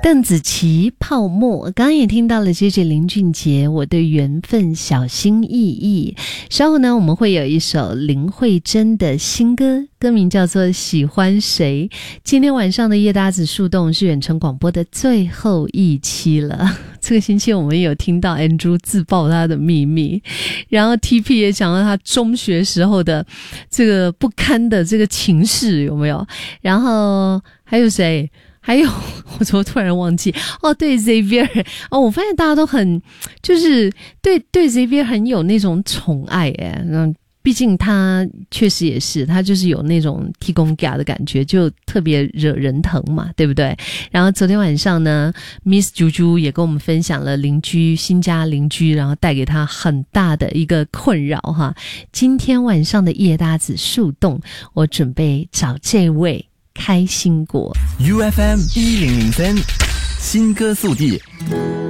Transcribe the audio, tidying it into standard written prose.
邓紫棋泡沫，刚刚也听到了接着林俊杰我的缘分小心翼翼。稍后呢我们会有一首林慧珍的新歌，歌名叫做喜欢谁。今天晚上的夜搭子树洞是远程广播的最后一期了，这个星期我们有听到 Andrew 自曝他的秘密，然后 TP 也讲到他中学时候的这个不堪的这个情事有没有，然后还有谁，还有我怎么突然忘记对 Xavier 我发现大家都很就是对 Xavier 很有那种宠爱毕竟他确实也是，他就是有那种提供家的感觉，就特别惹人疼嘛，对不对？然后昨天晚上呢 Miss 猪猪也跟我们分享了新家邻居然后带给他很大的一个困扰哈。今天晚上的夜搭子树洞，我准备找这位开心果 UFM 1003新歌速递。